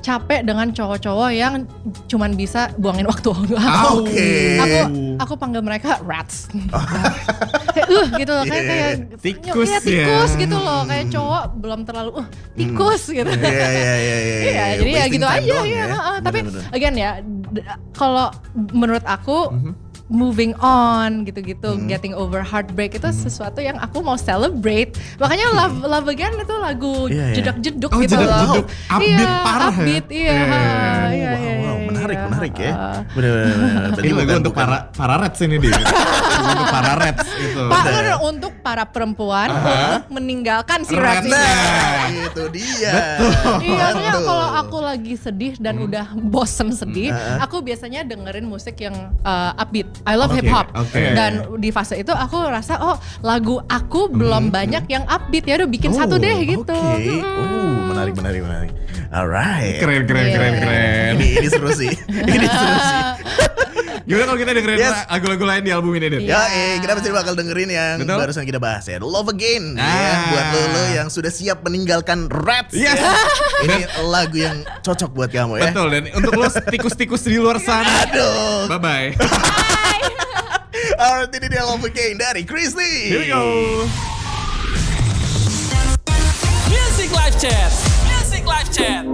capek dengan cowok-cowok yang cuman bisa buangin waktu. Oke. Aku panggil mereka rats. Gitu loh, kayak tikus tikus ya. gitu loh, kayak cowok belum terlalu tikus gitu. Iya. Jadi ya Wasting gitu time aja doang ya. Tapi Bener-bener. again ya, kalau menurut aku moving on gitu-gitu, getting over heartbreak itu sesuatu yang aku mau celebrate. Makanya Love Again itu lagu Iya, iya. jedak-jeduk Oh, gitu loh. jedak-jeduk. Upbeat parah ya? Upbeat, iya. Wow, menarik ya. Bener. Ini lagu untuk para reds ini dia. Untuk para reds itu. Untuk para perempuan untuk meninggalkan si rats ini. Nah, itu dia. Iya, soalnya kalau aku lagi sedih dan udah bosen sedih, aku biasanya dengerin musik yang upbeat. I love hip hop. Dan di fase itu aku rasa lagu aku belum banyak yang upbeat, ya udah bikin satu deh gitu. Oke. Menarik. Alright. Keren. Ini seru sih. Gimana kalau kita dengerin lagu-lagu lain di album ini, Dit? Ya, kita pasti bakal dengerin yang barusan kita bahas ya, Love Again. Ya, buat lo yang sudah siap meninggalkan rats. Yes. Ya. Ini lagu yang cocok buat kamu ya. Betul, dan untuk lo tikus-tikus di luar sana. Aduh. Bye-bye. Alright, ini dia Love Again dari Christy. Here we go. Music Live Chat.